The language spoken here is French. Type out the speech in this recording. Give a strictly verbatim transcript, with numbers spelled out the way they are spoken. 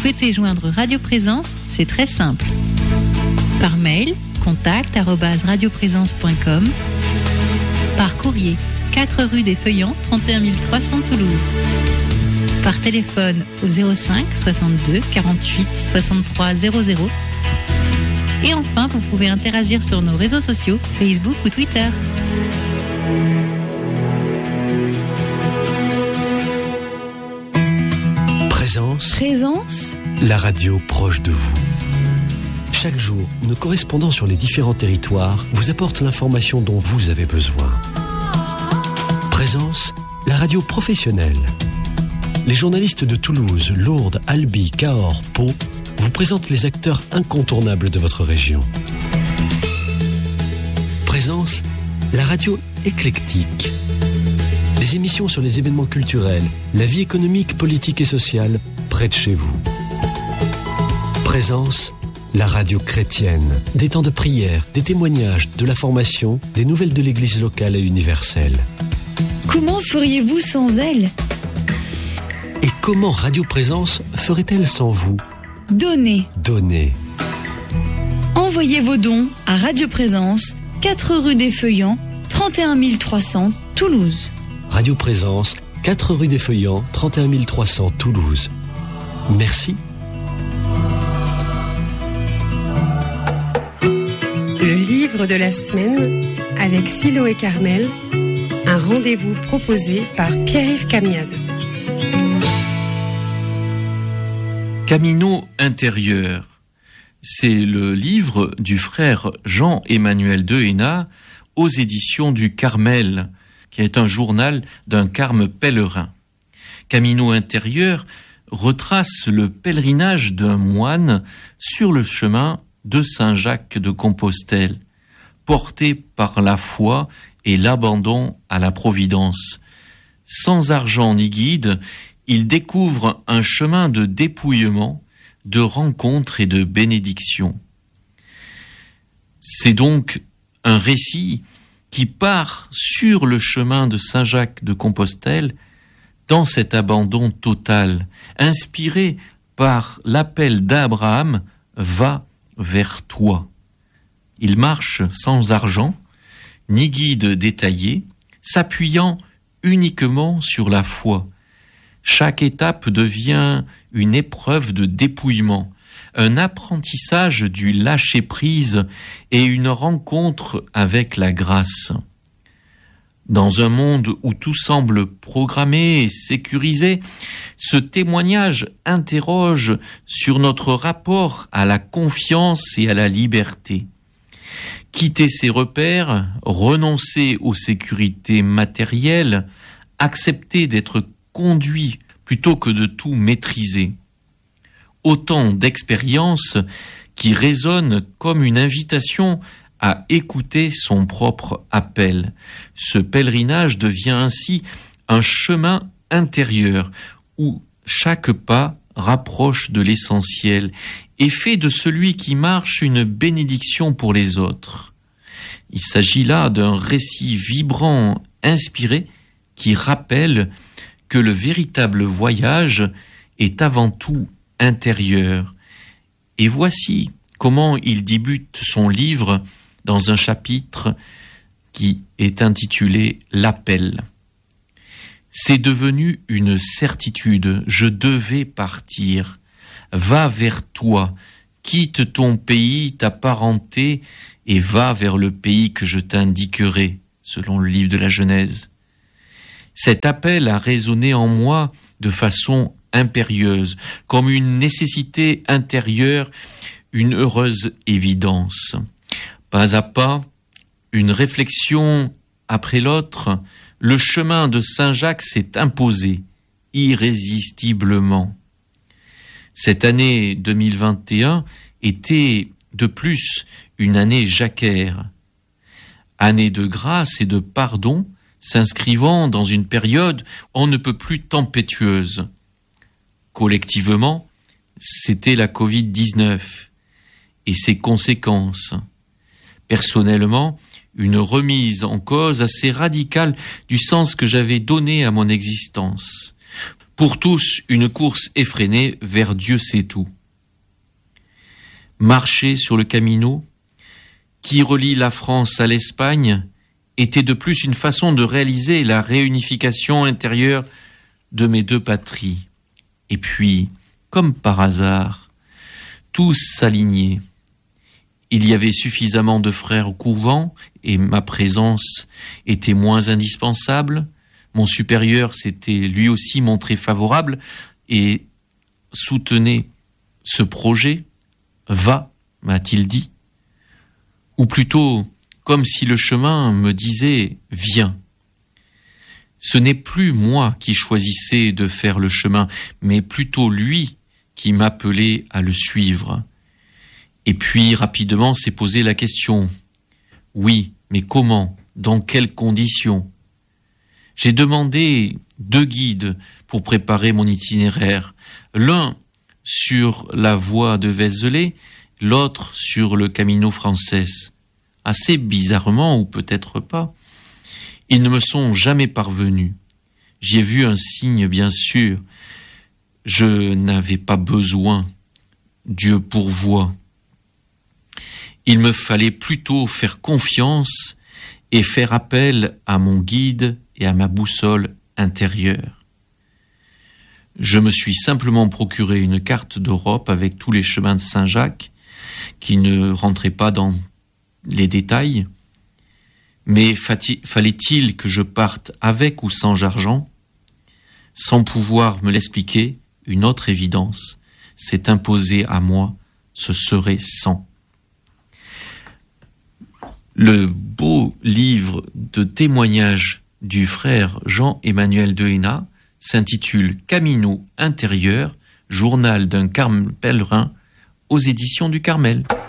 souhaitez joindre Radio Présence, c'est très simple. Par mail, contact arobase radioprésence point com. Par courrier, quatre rue des Feuillants, trente et un mille trois cents Toulouse. Par téléphone au zéro cinq soixante-deux quarante-huit soixante-trois zéro zéro. Et enfin, vous pouvez interagir sur nos réseaux sociaux, Facebook ou Twitter. Présence. Présence. La radio proche de vous. Chaque jour, nos correspondants sur les différents territoires vous apportent l'information dont vous avez besoin. Présence, la radio professionnelle. Les journalistes de Toulouse, Lourdes, Albi, Cahors, Pau vous présentent les acteurs incontournables de votre région. Présence, la radio éclectique. Des émissions sur les événements culturels, la vie économique, politique et sociale près de chez vous. Présence, la radio chrétienne. Des temps de prière, des témoignages, de la formation, des nouvelles de l'église locale et universelle. Comment feriez-vous sans elle ? Et comment Radio Présence ferait-elle sans vous ? Donnez. Donnez. Envoyez vos dons à Radio Présence, quatre rue des Feuillants, trente et un mille trois cents Toulouse. Radio Présence, quatre rue des Feuillants, trente et un mille trois cents Toulouse. Merci. Le livre de la semaine avec Silo et Carmel, un rendez-vous proposé par Pierre-Yves Camiade. Camino intérieur, c'est le livre du frère Jean-Emmanuel Dehéna aux éditions du Carmel, qui est un journal d'un carme pèlerin. Camino intérieur retrace le pèlerinage d'un moine sur le chemin de Saint-Jacques de Compostelle, porté par la foi et l'abandon à la providence. Sans argent ni guide, il découvre un chemin de dépouillement, de rencontre et de bénédiction. C'est donc un récit qui part sur le chemin de Saint-Jacques de Compostelle dans cet abandon total, inspiré par l'appel d'Abraham « Va vers toi ». Il marche sans argent, ni guide détaillé, s'appuyant uniquement sur la foi. Chaque étape devient une épreuve de dépouillement, un apprentissage du lâcher-prise et une rencontre avec la grâce. Dans un monde où tout semble programmé et sécurisé, ce témoignage interroge sur notre rapport à la confiance et à la liberté. Quitter ses repères, renoncer aux sécurités matérielles, accepter d'être conduit plutôt que de tout maîtriser. Autant d'expériences qui résonnent comme une invitation à écouter son propre appel. Ce pèlerinage devient ainsi un chemin intérieur où chaque pas rapproche de l'essentiel et fait de celui qui marche une bénédiction pour les autres. Il s'agit là d'un récit vibrant, inspiré, qui rappelle que le véritable voyage est avant tout intérieur. Et voici comment il débute son livre dans un chapitre qui est intitulé « L'appel ». C'est devenu une certitude, je devais partir. Va vers toi, quitte ton pays, ta parenté, et va vers le pays que je t'indiquerai, selon le livre de la Genèse. Cet appel a résonné en moi de façon impérieuse, comme une nécessité intérieure, une heureuse évidence. Pas à pas, une réflexion après l'autre, le chemin de Saint-Jacques s'est imposé, irrésistiblement. Cette année deux mille vingt et un était de plus une année jacquaire, année de grâce et de pardon, s'inscrivant dans une période on ne peut plus tempétueuse. Collectivement, c'était la covid dix-neuf et ses conséquences. Personnellement, une remise en cause assez radicale du sens que j'avais donné à mon existence. Pour tous, une course effrénée vers Dieu sait où. Marcher sur le Camino, qui relie la France à l'Espagne, était de plus une façon de réaliser la réunification intérieure de mes deux patries. Et puis, comme par hasard, tous s'alignaient. Il y avait suffisamment de frères au couvent et ma présence était moins indispensable. Mon supérieur s'était lui aussi montré favorable et soutenait ce projet. Va, m'a-t-il dit. Ou plutôt, comme si le chemin me disait « Viens ». Ce n'est plus moi qui choisissais de faire le chemin, mais plutôt lui qui m'appelait à le suivre. Et puis, rapidement, s'est posé la question. Oui, mais comment? Dans quelles conditions? J'ai demandé deux guides pour préparer mon itinéraire. L'un sur la voie de Vézelay, l'autre sur le Camino Frances. Assez bizarrement, ou peut-être pas, ils ne me sont jamais parvenus. J'y ai vu un signe, bien sûr. Je n'avais pas besoin. Dieu pourvoit. Il me fallait plutôt faire confiance et faire appel à mon guide et à ma boussole intérieure. Je me suis simplement procuré une carte d'Europe avec tous les chemins de Saint-Jacques, qui ne rentraient pas dans les détails. Mais fallait-il que je parte avec ou sans argent? Sans pouvoir me l'expliquer, une autre évidence s'est imposée à moi, ce serait sans. Le beau livre de témoignages du frère Jean-Emmanuel de Héna s'intitule « Camino intérieur, journal d'un Carme pèlerin » aux éditions du Carmel.